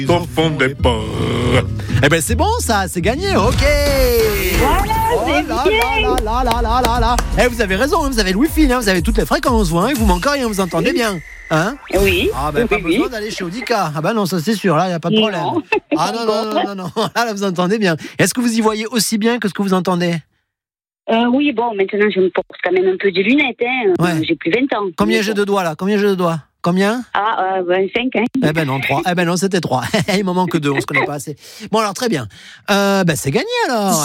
Au fond des ports. Eh ben c'est bon ça, c'est gagné, ok. Voilà, c'est bien. Là. Eh, vous avez raison, vous avez le wifi, vous avez toutes les fréquences, vous, il vous manque rien, vous entendez bien. Hein? Oui. Ah ben pas besoin d'aller chez Audica. Ah ben non, ça c'est sûr, là il n'y a pas de problème. Non. Ah non. Là vous entendez bien. Est-ce que vous y voyez aussi bien que ce que vous entendez? Oui, bon, maintenant je me porte quand même un peu de lunettes, Ouais. J'ai plus 20 ans. Combien j'ai de doigts là? Combien? 25, hein. Eh ben non, 3. Eh ben non, c'était 3. Il m'en manque 2, on se connaît pas assez. Bon alors très bien. C'est gagné alors.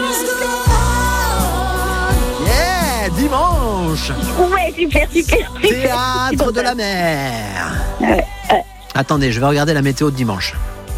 Yeah, dimanche. Ouais, super. Théâtre de la mer. Attendez, je vais regarder la météo de dimanche.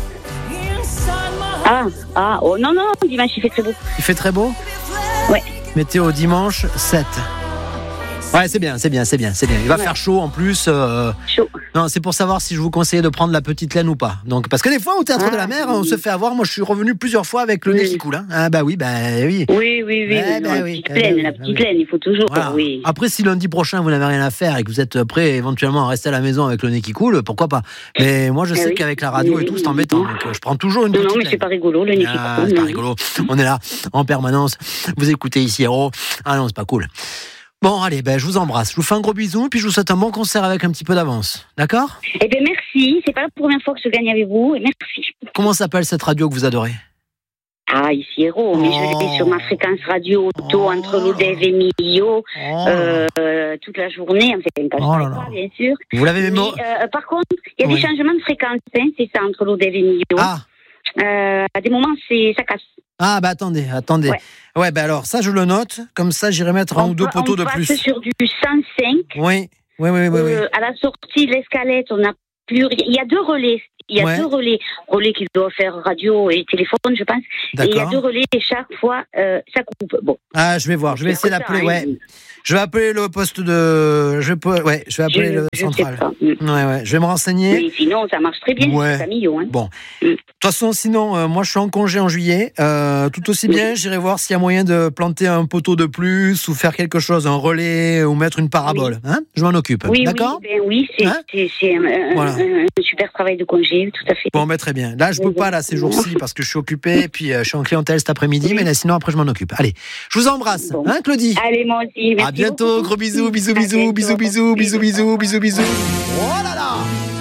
Oh non, dimanche il fait très beau. Il fait très beau? Ouais. Météo dimanche 7. Ouais, c'est bien. Il va faire chaud en plus. Chaud. Non, c'est pour savoir si je vous conseille de prendre la petite laine ou pas. Donc, parce que des fois, au Théâtre de la Mer, on se fait avoir. Moi, je suis revenu plusieurs fois avec le nez qui coule. Hein. Ah, bah oui. Oui. La petite laine, il faut toujours. Voilà. Oui. Après, si lundi prochain, vous n'avez rien à faire et que vous êtes prêt éventuellement à rester à la maison avec le nez qui coule, pourquoi pas. Mais moi, je sais qu'avec la radio et tout, c'est embêtant. Donc, je prends toujours une petite laine. Non, mais c'est pas rigolo, le nez qui coule. C'est pas rigolo. On est là, en permanence. Vous écoutez ici, Héros. Ah non, c'est pas cool. Bon, allez, je vous embrasse. Je vous fais un gros bisou, puis je vous souhaite un bon concert avec un petit peu d'avance. D'accord? Eh bien, merci. C'est pas la première fois que je gagne avec vous. Et merci. Comment s'appelle cette radio que vous adorez? Ah, ici Héros, mais je l'ai sur ma fréquence radio auto entre l'Odève et Millau toute la journée. Enfin, bien sûr. Vous l'avez même. Par contre, il y a des changements de fréquence, c'est ça, entre l'Odève et Millau. À des moments, ça casse. Ah, attendez. Ouais, alors, ça, je le note. Comme ça, j'irai mettre un ou deux poteaux de plus. On passe sur du 105. Oui. À la sortie de l'escalette, on n'a plus rien. Il y a 2 relais. Il y a 2 relais. Relais qui doivent faire radio et téléphone, je pense. D'accord. Et il y a 2 relais et chaque fois, ça coupe. Bon. Ah, je vais voir. Je vais essayer d'appeler, Je vais appeler le poste de... je vais appeler le central. Je vais me renseigner. Mais sinon, ça marche très bien. Ouais. C'est Camillo, hein. Bon. De toute façon, sinon, moi, je suis en congé en juillet. Tout aussi bien, j'irai voir s'il y a moyen de planter un poteau de plus ou faire quelque chose, un relais ou mettre une parabole. Hein? Je m'en occupe. D'accord? Oui, c'est un super travail de congé, tout à fait. Bon, très bien. Là, je peux pas, ces jours-ci, parce que je suis occupé, et puis je suis en clientèle cet après-midi, mais là, sinon, après, je m'en occupe. Allez, je vous embrasse, hein, Claudie? Allez, moi aussi. Merci. À bientôt, gros bisous. Oh là là!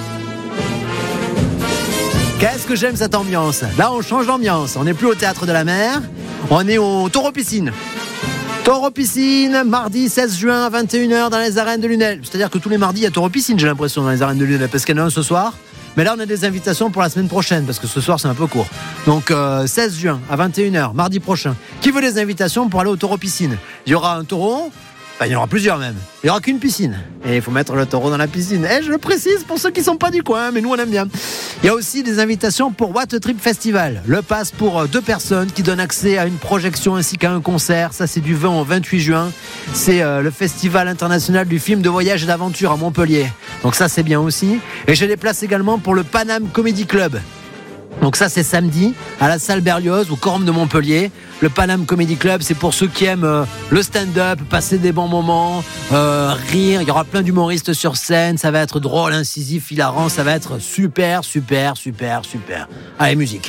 Qu'est-ce que j'aime cette ambiance. Là, on change d'ambiance. On n'est plus au Théâtre de la Mer. On est au Taureau Piscine. Taureau Piscine, mardi 16 juin à 21h dans les arènes de Lunel. C'est-à-dire que tous les mardis, il y a Taureau Piscine, j'ai l'impression, dans les arènes de Lunel, parce qu'il y en a un ce soir. Mais là, on a des invitations pour la semaine prochaine, parce que ce soir, c'est un peu court. Donc, 16 juin à 21h, mardi prochain. Qui veut des invitations pour aller au Taureau Piscine? Il y aura un taureau. Il y en aura plusieurs même. Il n'y aura qu'une piscine. Et il faut mettre le taureau dans la piscine. Et je le précise pour ceux qui ne sont pas du coin, mais nous on aime bien. Il y a aussi des invitations pour What Trip Festival. Le pass pour 2 personnes qui donne accès à une projection ainsi qu'à un concert. Ça c'est du 20 au 28 juin. C'est le Festival international du film de voyage et d'aventure à Montpellier. Donc ça c'est bien aussi. Et j'ai des places également pour le Paname Comedy Club. Donc ça c'est samedi à la salle Berlioz au Corum de Montpellier. Le Paname Comedy Club, c'est pour ceux qui aiment le stand-up, passer des bons moments, rire. Il y aura plein d'humoristes sur scène, ça va être drôle, incisif, hilarant, ça va être super. Allez, musique.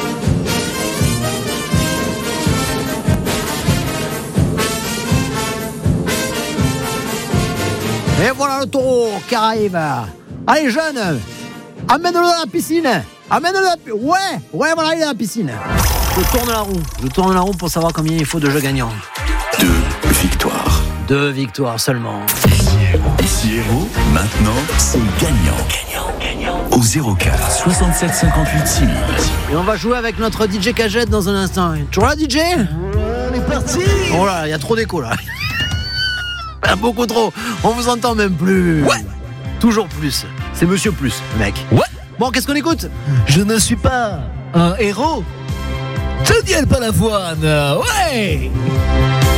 Et voilà le taureau qui arrive. Allez jeune, amène-le dans la piscine. Ouais, voilà, il est dans la piscine. Je tourne la roue pour savoir combien il faut de jeux gagnants. 2 victoires seulement. Ici Héros, maintenant, c'est gagnant. Au 04 67 58 6000. Et on va jouer avec notre DJ Cagette dans un instant. Tu vois, DJ? On est parti. Oh là, il y a trop d'écho là. Beaucoup trop. On vous entend même plus. Ouais. Toujours plus. C'est Monsieur Plus, mec. Ouais. Bon, qu'est-ce qu'on écoute? Je ne suis pas un héros. Daniel Balavoine. Ouais.